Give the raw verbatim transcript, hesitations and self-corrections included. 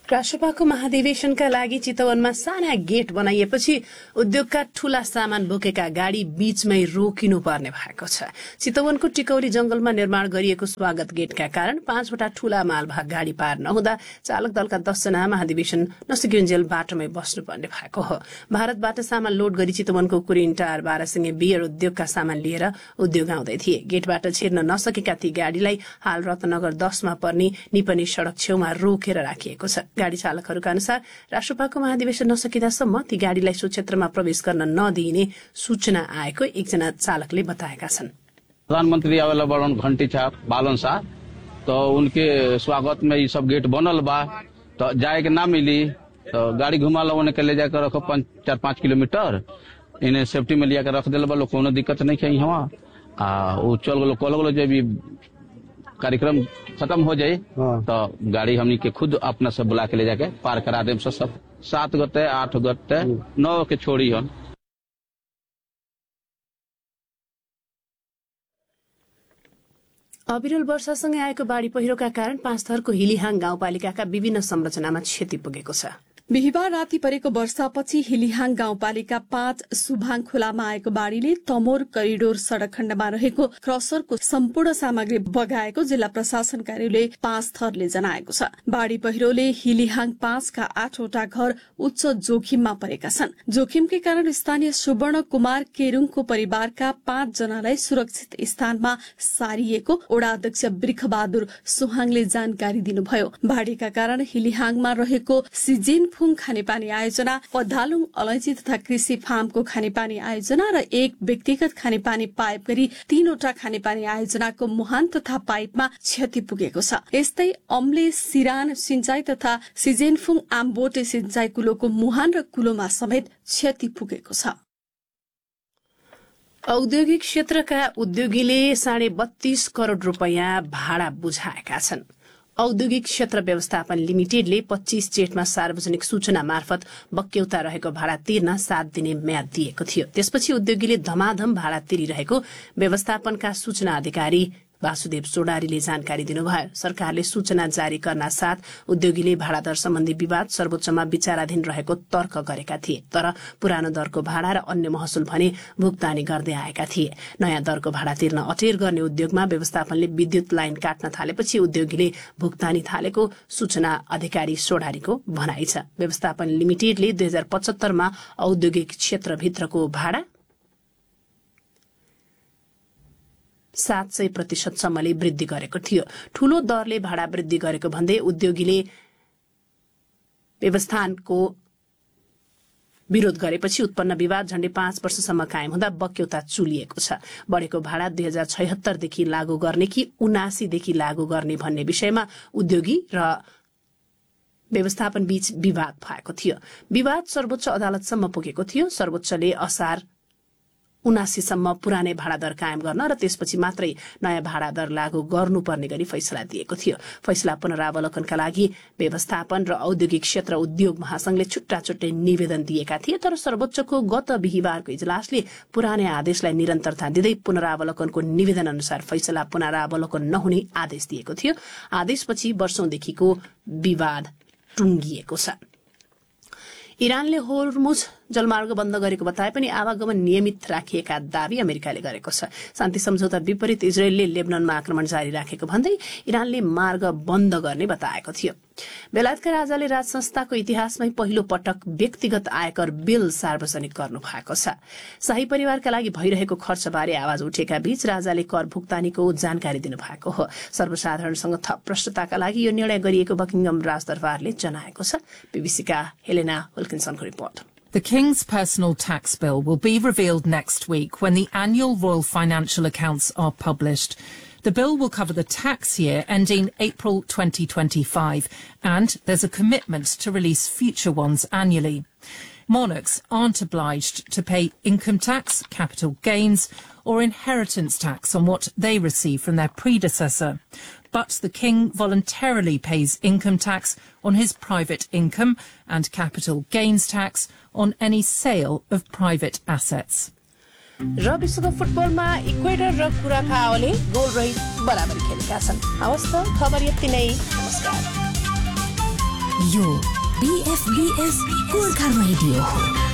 राष्ट्रपाको महाधिवेशनका लागि चितवनमा साना गेट बनाइएपछि उद्योगका ठूला सामान बोकेका गाड़ी बीचमै रोकिनु पर्ने भएको छ। चितवनको टिकौली जंगलमा निर्माण गरिएको स्वागत गेटका कारण पाँचवटा ठूला मालवाहक गाड़ी पार नहुँदा चालक दलका दसजना महाधिवेशन नसकिन्जेल बाटोमै बस्नुपर्ने भएको हो। भारतबाट सामान लोड गरी चितवनको कुरिन्टार बाह्रसिंगे बियर उद्योगका सामान लिएर उद्योग आउँदै थिए। गेटबाट छिर्न नसकेका ती गाड़ीलाई हाल रत्नगर दसमा पर्ने निपनी सड़क छेउमा रोकेर राखिएको छ। गाड़ी चालकहरूका अनुसार राष्ट्रपाको महाधिवेशन नसकिदासम्म ती गाड़ीलाई सो क्षेत्रमा प्रवेश गर्न नदिइने सूचना आएको एकजना चालकले बताएका छन्। प्रधानमंत्री आवेला बड़न घंटी छाप बालन शाह, तो उनके स्वागत में ये सब गेट बनल बा, तो जाए के ना मिली तो गाड़ी घुमा लो के ले जाकर रखो चार पाँच किलोमीटर, इन्हें सेफ्टी में लिया कर रख दिल बा, लोग कोनो दिक्कत नहीं कही हवा आ वो चल गलो कल गलो जब कार्यक्रम खत्म हो जाए तो गाड़ी हमनी के खुद अपना सब बुला के ले जाके पार करा दे। सब सात गते आठ गते नौ के छोड़ी हन। अविरल वर्षासँगै आएको बाढ़ी पहिरोका कारण पाँचथरको हिलिहाङ गाउँपालिकाका विभिन्न संरचनामा क्षति पुगेको छ। बिहिबार राति परेको वर्षापछि हिलिहाङ गाउँपालिका पाँच सुभाङ खोलामा आएको बाढ़ीले तमोर करिडोर सड़क खण्डमा रहेको क्रसरको सम्पूर्ण सामग्री बगाएको जिल्ला प्रशासन कार्यालय पाँच थरले जनाएको छ। बाढ़ी पहिरोले हिलिहाङ पाँचका आठवटा घर उच्च जोखिममा परेका छन्। जोखिमकै कारण स्थानीय सुवर्ण कुमार केरुङको परिवारका पाँच जनालाई सुरक्षित स्थानमा सारिएको ओडा अध्यक्ष बिर्खबहादुर सुहाङले जानकारी दिनुभयो। बाढ़ीका कारण हिलिहाङमा रहेको सिजिन फुङ खानेपानी आयोजना, पधालुङ अलैँची तथा कृषि फार्मको खानेपानी आयोजना र एक व्यक्तिगत खानेपानी पाइप गरी तीनवटा खानेपानी आयोजनाको मुहान तथा पाइपमा क्षति पुगेको छ। यस्तै अम्ले सिरान सिंचाई तथा सिजेनफुङ आमबोटे सिंचाई कुलोको मुहान र कुलोमा समेत क्षति पुगेको छ। औद्योगिक क्षेत्रका उद्योगीले साढे बत्तीस करोड़ रूपियाँ भाडा बुझाएका छन्। औद्योगिक क्षेत्र व्यवस्थापन लिमिटेडले पच्चीस जेठमा सार्वजनिक सूचना मार्फत बक्यौता रहेको भाडा तिर्न सात दिने म्याद दिएको थियो। त्यसपछि उद्योगीले धमाधम भाडा तिरिरहेको व्यवस्थापनका सूचना अधिकारी वासुदेव चौडारीले जानकारी दिनुभयो। सरकारले सूचना जारी गर्न साथ उद्योगीले भाडा दर सम्बन्धी विवाद सर्वोच्चमा विचाराधीन रहेको तर्क गरेका थिए, तर पुरानो दरको भाडा र अन्य महसुल भने भुक्तानी गर्दै आएका थिए। नयाँ दरको भाडा तिर्न अटेर गर्ने उद्योगमा व्यवस्थापनले विद्युत लाइन काट्न थालेपछि उद्योगीले भुक्तानी थालेको सूचना अधिकारी चौडारीको भनाइ छ। व्यवस्थापन लिमिटेडले दुई हजार पचहत्तरमा औद्योगिक क्षेत्रभित्रको भाडा सात सय प्रतिशतसम्मले वृद्धि गरेको थियो। ठूलो दरले भाडा वृद्धि गरेको भन्दै उद्योगीले व्यवस्थापनको विरोध गरेपछि उत्पन्न विवाद झण्डै पाँच वर्षसम्म कायम हुँदा बक्यौता चुलिएको छ। बढ़ेको भाडा दुई हजार छयत्तरदेखि लागू गर्ने कि उनासीदेखि लागू गर्ने भन्ने विषयमा उद्योगी र व्यवस्थापन बीच विवाद भएको थियो। विवाद सर्वोच्च अदालतसम्म पुगेको थियो। सर्वोच्चले असार उनासीसम्म पुरानै भाडा दर कायम गर्न र त्यसपछि मात्रै नयाँ भाडा दर लागू गर्नुपर्ने गरी फैसला दिएको थियो। फैसला पुनरावलोकनका लागि व्यवस्थापन र औद्योगिक क्षेत्र उद्योग महासंघले छुट्टा छुट्टै निवेदन दिएका थिए, तर सर्वोच्चको गत बिहिबारको इजलासले पुरानै आदेशलाई निरन्तरता दिँदै पुनरावलोकनको निवेदन अनुसार फैसला पुनरावलोकन नहुने आदेश दिएको थियो। आदेशपछि वर्षौंदेखिको विवाद टुंगिएको छ। इरानले होर्मुज जलमार्ग बन्द गरेको बताए पनि आवागमन नियमित राखिएका दावी अमेरिकाले गरेको छ। शान्ति सम्झौता विपरीत इजरायलले लेबननमा आक्रमण जारी राखेको भन्दै इरानले मार्ग बन्द गर्ने बताएको थियो। बेलायतका राजाले राज संस्थाको इतिहासमै पहिलो पटक व्यक्तिगत आयकर बिल सार्वजनिक गर्नु भएको छ। शाही परिवारका लागि भइरहेको खर्चबारे आवाज उठेका बीच राजाले कर भुक्तानीको जानकारी दिनुभएको हो। सर्वसाधारणसँग थप प्रष्टताका लागि यो निर्णय गरिएको बकिङहम राजदरबारले जनाएको छ। बीबीसीका Helena विल्किन्सनको report. The King's personal tax bill will be revealed next week when the annual royal financial accounts are published. The bill will cover the tax year ending April twenty twenty-five, and there's a commitment to release future ones annually. Monarchs aren't obliged to pay income tax, capital gains, or inheritance tax on what they receive from their predecessor. But the King voluntarily pays income tax on his private income and capital gains tax on any sale of private assets. र विश्वकप फुटबलमा Ecuador र कुराकाओले goal रहित बराबरी खेलेका छन्। हवस् त खबर यति नै। नमस्कार। यो बीएफबीएस गोर्खा रेडियो हो।